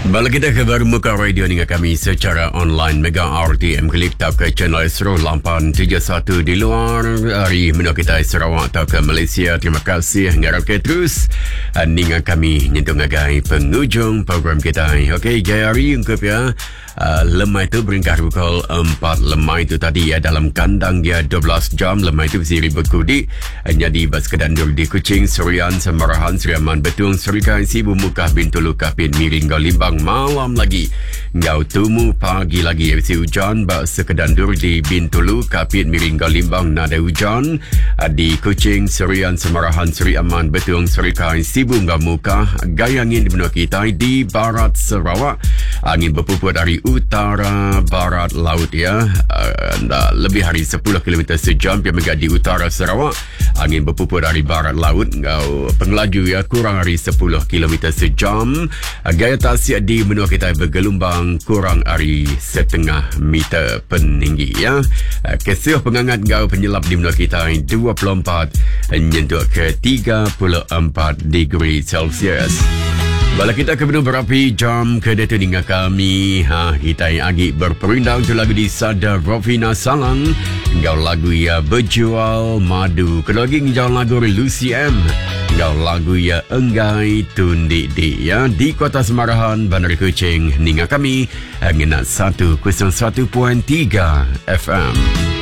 Balik kita ke Bermuka Radio dengan kami secara online Mega RTM. Klik tap ke channel Astro 871 di luar hari menua kita Sarawak atau ke Malaysia. Terima kasih ngarap ke terus dengan kami nyentuh ngagai penghujung program kita. Okey, gaya hari ungkap ya. Lemah itu beringkat pukul 4. Lemah itu tadi ya dalam kandang dia 12 jam. Lemah itu sendiri berkudik jadi bas kedandur di Kuching, Serian, Semarahan, Seriaman, Betung, Serikai, Sibu, Mukah, Bintulu, Kapin, Miring, Limbang. Malam lagi ngau tumu pagi lagi si hujan bas sekedandur di Bintulu, Kapit, Miring, Limbang nada hujan di Kuching, Serian, Semarahan, Seri Aman, Betung, Serikai, Sibu, Mukah. Gaya angin di benua kita di barat Sarawak, angin berpupur dari utara barat laut ya, lebih hari 10 km sejam. Yang di utara Sarawak, angin berpupur dari barat laut, ngau pengelaju ya kurang hari 10 km sejam. Gaya tasik di benua kita bergelombang kurang hari setengah meter peninggi ya. Kesih pengangat ngau penyelap di benua kita 24 nyentuh ke 34 degree Celsius. Bala kita ke benua berapi jam ke detu dengan kami. Kita yang agi berperindang tu lagu di Sada Rovina Salang. Ngau lagu ya Berjual Madu. Kedua lagi ngau lagu Lucy M. Ngau lagu ya Enggai Tundi Di ya di Kota Semarahan, Bandar Kuching. Dengan kami ngena 101.3 FM.